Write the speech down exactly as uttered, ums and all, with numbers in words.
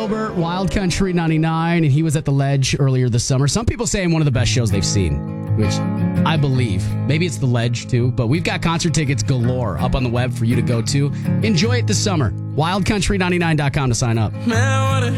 Gilbert, Wild Country ninety-nine, and he was at the Ledge earlier this summer. Some people say one of the best shows they've seen, which I believe. Maybe it's the Ledge too, but we've got concert tickets galore up on the web for you to go to. Enjoy it this summer. wild country ninety-nine dot com to sign up. Man, what a